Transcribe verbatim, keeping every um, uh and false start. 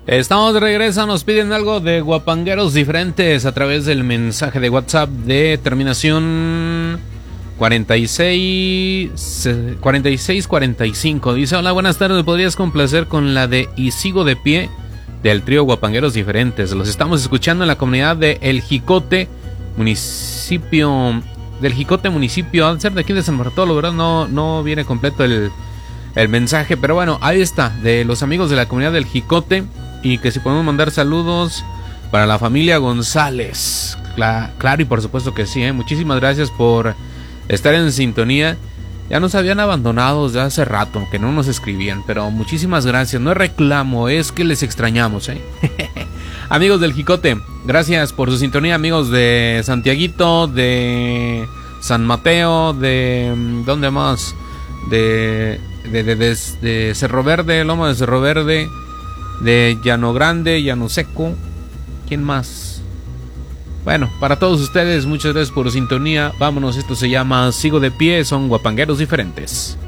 Estamos de regreso, nos piden algo de guapangueros diferentes a través del mensaje de WhatsApp de terminación cuarenta y seis cuarenta y cinco. Dice: hola, buenas tardes, ¿me podrías complacer con la de Y Sigo de Pie del trío Guapangueros Diferentes? Los estamos escuchando en la comunidad de El Jicote, municipio del Jicote, municipio, al ser de aquí de San Bartolo, ¿verdad? No, no viene completo el, el mensaje, pero bueno, ahí está, de los amigos de la comunidad del Jicote. Y que si podemos mandar saludos para la familia González. Cla- claro, y por supuesto que sí, ¿eh? Muchísimas gracias por estar en sintonía. Ya nos habían abandonado desde hace rato, que no nos escribían, pero muchísimas gracias. No es reclamo, es que les extrañamos, ¿eh? Amigos del Jicote, gracias por su sintonía. Amigos de Santiaguito, de San Mateo, de... ¿dónde más? De, de, de, de, de Cerro Verde, Loma de Cerro Verde, de Llano Grande, Llano Seco. ¿Quién más? Bueno, para todos ustedes, muchas gracias por su sintonía. Vámonos, esto se llama Sigo de Pie, son guapangueros diferentes.